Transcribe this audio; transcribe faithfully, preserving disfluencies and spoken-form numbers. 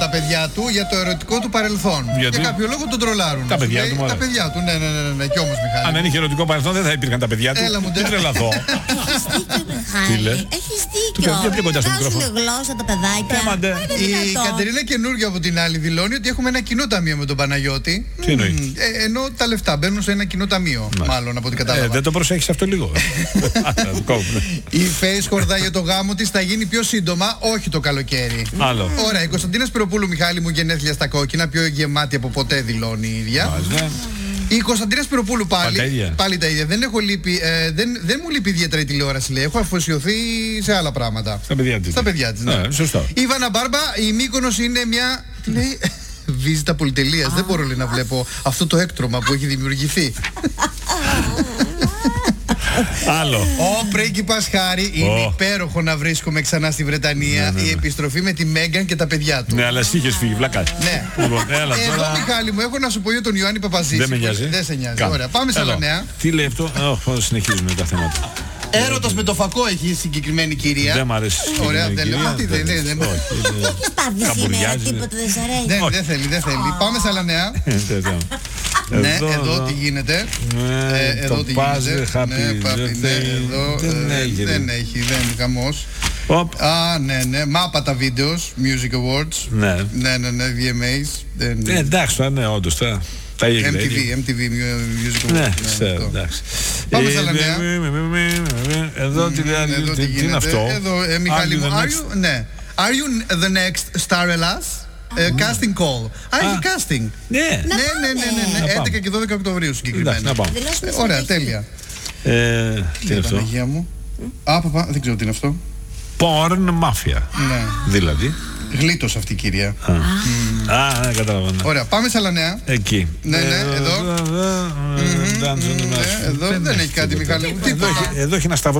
τα παιδιά του για το ερωτικό του παρελθόν. Γιατί? Για κάποιο λόγο τον τρολάρουν. Τα παιδιά λέει, του, μάλλον. Τα παιδιά του, ναι, ναι, ναι, ναι, ναι. Και όμως, Μιχάλη. Αν δεν είχε ερωτικό παρελθόν, δεν θα υπήρχαν τα παιδιά του. Έλα μου, δεν τρελαθώ. Έχεις δίκιο, Τι λες? Μιχάλη. Έχεις δίκιο. Πιο- πιο κοντά στο Βγάζουν μικρόφωνο. γλώσσα τα παιδάκια. Έμαντε. Μα είναι Η δυνατόν. Κατερίνα καινούργια από την άλλη δηλώνει ότι έχουμε ένα κοινό ταμείο με τον Παναγιώτη. Τι εννοεί? Μμμ, ε, ενώ τα λεφτά μπαίνουν σε ένα κοινό ταμείο. Μάλλον από ό,τι κατάλαβα. Ε, δεν το προσέχεις αυτό λίγο. Η Face χορδάει για το γάμο της, θα γίνει πιο σύντομα, όχι το καλοκαίρι. Άλλο. Ωραία, η Κωνσταντίνα Σπυροπούλου, Μιχάλη μου, γενέθλια στα κόκκινα, πιο γεμάτη από ποτέ δηλώνει η ίδια. Μάλιστα. Η Κωνσταντίνα Σπυροπούλου πάλι. Πάλι τα ίδια. Πάλι τα ίδια. Δεν, έχω λείπει, ε, δεν, δεν μου λείπει ιδιαίτερα η τηλεόραση, λέει. Έχω αφοσιωθεί σε άλλα πράγματα. Στα παιδιά της. Στα παιδιά της, ναι. Ναι, σωστό. Η Βάνα Μπάρμπα, η Μύκονος είναι μια. Τι λέει. Βίζα πολυτελείας. Δεν μπορώ, λέει, να βλέπω αυτό το έκτρωμα που έχει δημιουργηθεί. Άλλο. Ο πρίγκιπας Χάρη, είναι Ω. υπέροχο να βρίσκομαι ξανά στη Βρετανία. Η επιστροφή με τη Μέγκαν και τα παιδιά του. Ναι, αλλά εσύ είχες φύγει, βλάκα. Ναι. Λοιπόν, έλα Εδώ, τώρα. Μιχάλη μου, έχω να σου πω για τον Ιωάννη Παπαζήση. Δεν με νοιάζει. Δεν σε νοιάζει. Κάνε. Ωραία, πάμε σε Έλα. άλλα νέα. Τι λέει αυτό? Ω, πώς συνεχίζουμε τα θέματα. Έρωτας με το φακό έχει η συγκεκριμένη κυρία. Δεν μ' αρέσει. η Ωραία, συγκεκριμένη δεν λέω. κυρία. Αυτή δεν είναι. δεν- Όχι, είναι- Έχεις πάθει σήμερα, Καμπουριάζει, τίποτα δεν σ' αρέσει. Δεν, Όχι. δεν θέλει, δεν θέλει. Πάμε σε άλλα νέα. Ε, τέτοιο. Ναι, εδώ τι γίνεται. Ναι, Ε, Εδώ το τι puzzle, γίνεται. happy Ναι, πάπη, ναι, birthday. εδώ, Δεν ε, έχει, Δεν ρε. έχει, δεν είναι χαμός. Οπ. Α, ναι, ναι. Μάπα τα βίντεο, Music Awards. Ναι. Ναι, ναι, ναι, βι εμ έις. δεν- Ε, εντάξει τώρα, ναι, όντως τώρα. Τα ίδια και εμ τα τι βι, ίδια. εμ τι βι Music Awards. Ναι, ναι, ξέρω, αυτό. εντάξει. Πάμε Ε, σε άλλα μ, νέα. μ, μ, μ, μ, μ, Εδώ τι λέει, Εδώ τι- τι είναι γίνεται. αυτό? Εδώ, ε, Μιχάλη Are μου, you the are next? you, ναι. Are you the next Star Ελλάς? Ε, Casting call. Α, έχει casting. Ναι. Ναι, ναι, ναι, ναι, Να ναι. πάμε. έντεκα και δώδεκα Οκτωβρίου Εντάξει, συγκεκριμένα. να πάμε. Δηλώσουμε Ε, Ωραία, συμμετοχή. τέλεια. Ε, Τι είναι αυτό? Παναγία μου. Α, παπά, δεν ξέρω τι είναι αυτό. Porn Mafia. Ναι. Δηλαδή. Γλίτος αυτή η κυρία. Α, Α, ναι, κατάλαβα. ναι. Ωραία, πάμε σε άλλα νέα. Εκεί. Ναι, ναι, εδώ. Εδώ. Ναι, εδώ δεν έχει κάτι, Μιχάλη μου. Εδώ Τίποτα. έχει- Εδώ έχει ένα σταυρό.